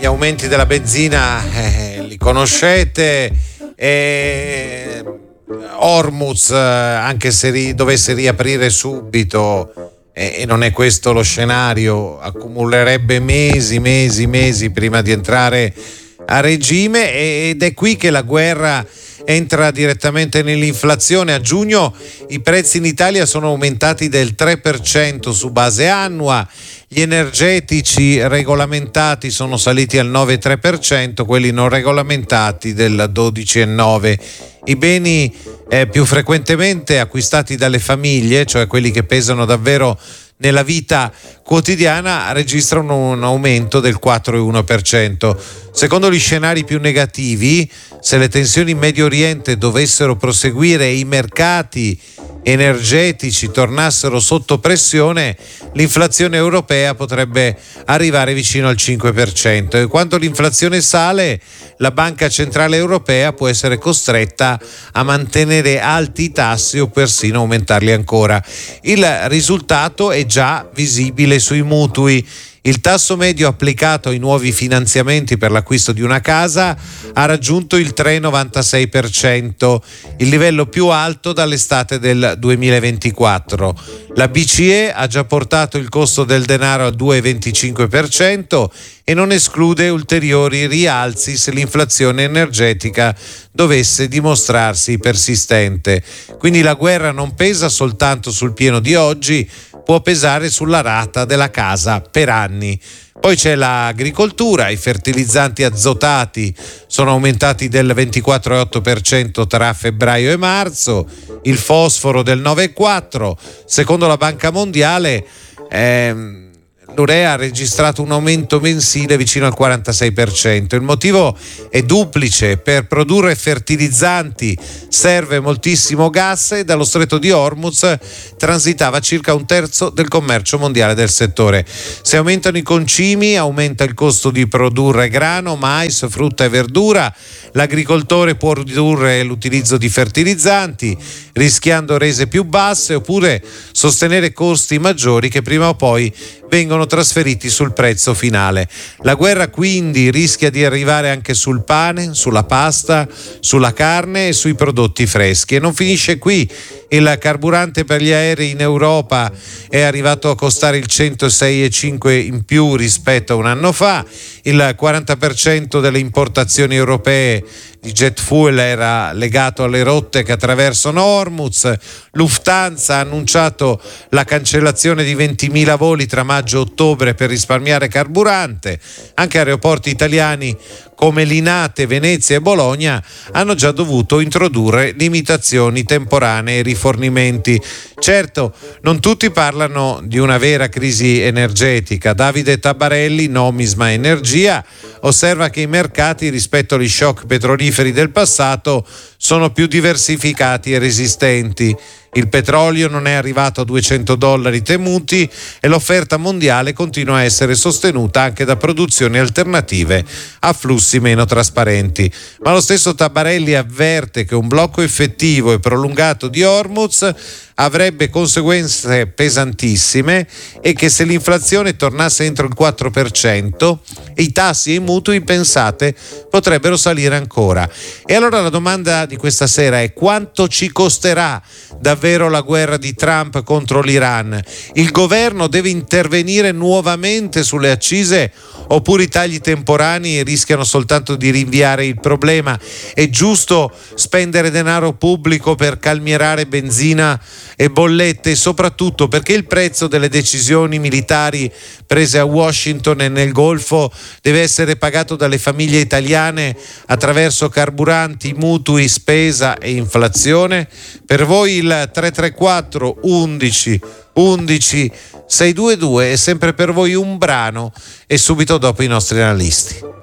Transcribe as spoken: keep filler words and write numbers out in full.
aumenti della benzina eh, li conoscete, e Hormuz, anche se ri- dovesse riaprire subito, eh, e non è questo lo scenario, accumulerebbe mesi, mesi, mesi prima di entrare a regime, ed è qui che la guerra entra direttamente nell'inflazione. A giugno i prezzi in Italia sono aumentati del tre per cento su base annua, gli energetici regolamentati sono saliti al nove virgola tre per cento, quelli non regolamentati del dodici virgola nove per cento. I beni eh, più frequentemente acquistati dalle famiglie, cioè quelli che pesano davvero nella vita quotidiana, registrano un aumento del quattro virgola uno per cento. Secondo gli scenari più negativi, se le tensioni in Medio Oriente dovessero proseguire e i mercati energetici tornassero sotto pressione, l'inflazione europea potrebbe arrivare vicino al cinque per cento, e quando l'inflazione sale, la Banca Centrale Europea può essere costretta a mantenere alti i tassi o persino aumentarli ancora. Il risultato è già visibile sui mutui. Il tasso medio applicato ai nuovi finanziamenti per l'acquisto di una casa ha raggiunto il tre virgola novantasei per cento, il livello più alto dall'estate del duemilaventiquattro. La B C E ha già portato il costo del denaro al due virgola venticinque per cento e non esclude ulteriori rialzi se l'inflazione energetica dovesse dimostrarsi persistente. Quindi la guerra non pesa soltanto sul pieno di oggi, può pesare sulla rata della casa per anni. Poi c'è l'agricoltura, i fertilizzanti azotati sono aumentati del ventiquattro virgola otto per cento tra febbraio e marzo, il fosforo del nove virgola quattro per cento. Secondo la Banca Mondiale ehm, l'urea ha registrato un aumento mensile vicino al quarantasei per cento. Il motivo è duplice: per produrre fertilizzanti serve moltissimo gas e dallo stretto di Hormuz transitava circa un terzo del commercio mondiale del settore. Se aumentano i concimi, aumenta il costo di produrre grano, mais, frutta e verdura. L'agricoltore può ridurre l'utilizzo di fertilizzanti, rischiando rese più basse, oppure sostenere costi maggiori che prima o poi vengono trasferiti sul prezzo finale. La guerra quindi rischia di arrivare anche sul pane, sulla pasta, sulla carne e sui prodotti freschi. E non finisce qui. Il carburante per gli aerei in Europa è arrivato a costare il centosei virgola cinque per cento in più rispetto a un anno fa. Il quaranta per cento delle importazioni europee di jet fuel era legato alle rotte che attraversano Hormuz. Lufthansa ha annunciato la cancellazione di ventimila voli tra maggio e ottobre per risparmiare carburante. Anche aeroporti italiani come Linate, Venezia e Bologna hanno già dovuto introdurre limitazioni temporanee e rifornimenti. Certo, non tutti parlano di una vera crisi energetica. Davide Tabarelli, Nomisma Energia, osserva che i mercati rispetto agli shock petroliferi del passato sono più diversificati e resistenti. Il petrolio non è arrivato a duecento dollari temuti e l'offerta mondiale continua a essere sostenuta anche da produzioni alternative a flussi meno trasparenti. Ma lo stesso Tabarelli avverte che un blocco effettivo e prolungato di Hormuz avrebbe conseguenze pesantissime e che se l'inflazione tornasse entro il quattro per cento, i tassi e i mutui, pensate, potrebbero salire ancora. E allora la domanda di questa sera è: quanto ci costerà davvero la guerra di Trump contro l'Iran? Il governo deve intervenire nuovamente sulle accise oppure i tagli temporanei rischiano soltanto di rinviare il problema? È giusto spendere denaro pubblico per calmierare benzina e bollette, e soprattutto perché il prezzo delle decisioni militari prese a Washington e nel Golfo deve essere pagato dalle famiglie italiane attraverso carburanti, mutui, spesa e inflazione? Per voi il tre tre quattro undici undici sei due due è sempre per voi un brano, e subito dopo i nostri analisti.